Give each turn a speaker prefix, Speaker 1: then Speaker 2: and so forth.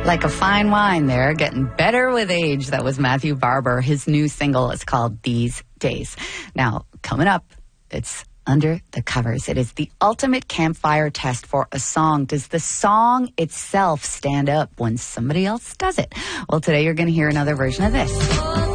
Speaker 1: Like a fine wine there, getting better with age. That was Matthew Barber. His new single is called These Days. Now, coming up, it's Under the Covers. It is the ultimate campfire test for a song. Does the song itself stand up when somebody else does it? Well, today you're going to hear another version of this.